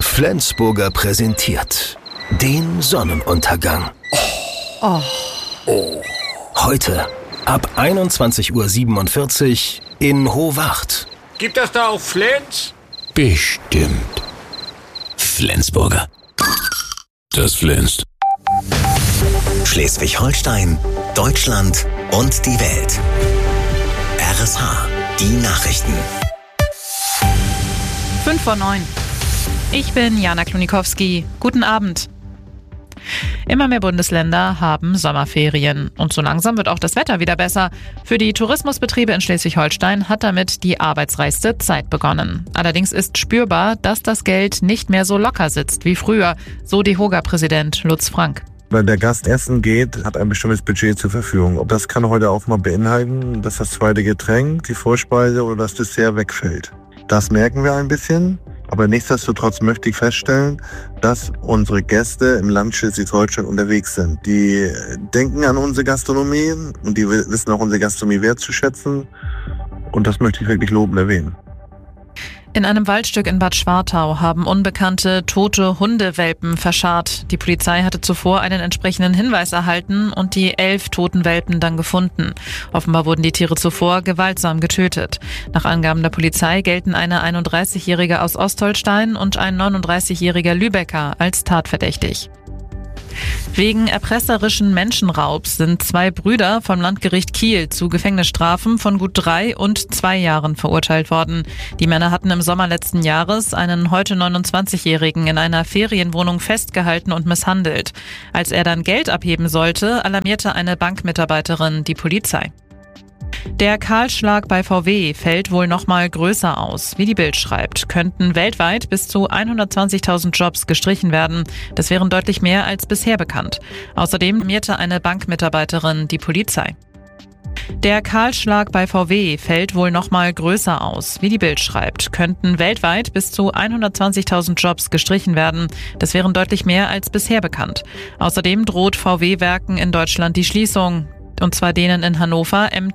Flensburger präsentiert den Sonnenuntergang. Heute ab 21:47 Uhr in Hohwart. Gibt das da auch Flens? Bestimmt. Flensburger. Das flänzt. Schleswig-Holstein, Deutschland und die Welt. RSH, die Nachrichten. 5:09. Ich bin Jana Klonikowski. Guten Abend. Immer mehr Bundesländer haben Sommerferien. Und so langsam wird auch das Wetter wieder besser. Für die Tourismusbetriebe in Schleswig-Holstein hat damit die arbeitsreichste Zeit begonnen. Allerdings ist spürbar, dass das Geld nicht mehr so locker sitzt wie früher, so DEHOGA-Präsident Lutz Frank. Wenn der Gast essen geht, hat ein bestimmtes Budget zur Verfügung. Das kann heute auch mal beinhalten, dass das zweite Getränk, die Vorspeise oder das Dessert wegfällt. Das merken wir ein bisschen. Aber nichtsdestotrotz möchte ich feststellen, dass unsere Gäste im Land Schleswig-Holstein unterwegs sind. Die denken an unsere Gastronomie und die wissen auch unsere Gastronomie wertzuschätzen. Und das möchte ich wirklich lobend erwähnen. In einem Waldstück in Bad Schwartau haben Unbekannte tote Hundewelpen verscharrt. Die Polizei hatte zuvor einen entsprechenden Hinweis erhalten und die 11 toten Welpen dann gefunden. Offenbar wurden die Tiere zuvor gewaltsam getötet. Nach Angaben der Polizei gelten eine 31-Jährige aus Ostholstein und ein 39-jähriger Lübecker als tatverdächtig. Wegen erpresserischen Menschenraubs sind 2 Brüder vom Landgericht Kiel zu Gefängnisstrafen von gut 3 und 2 Jahren verurteilt worden. Die Männer hatten im Sommer letzten Jahres einen heute 29-Jährigen in einer Ferienwohnung festgehalten und misshandelt. Als er dann Geld abheben sollte, alarmierte eine Bankmitarbeiterin die Polizei. Der Kahlschlag bei VW fällt wohl noch mal größer aus. Wie die Bild schreibt, könnten weltweit bis zu 120.000 Jobs gestrichen werden. Das wären deutlich mehr als bisher bekannt. Außerdem alarmierte eine Bankmitarbeiterin die Polizei. Der Kahlschlag bei VW fällt wohl noch mal größer aus. Wie die Bild schreibt, könnten weltweit bis zu 120.000 Jobs gestrichen werden. Das wären deutlich mehr als bisher bekannt. Außerdem droht VW-Werken in Deutschland die Schließung. Und zwar denen in Hannover,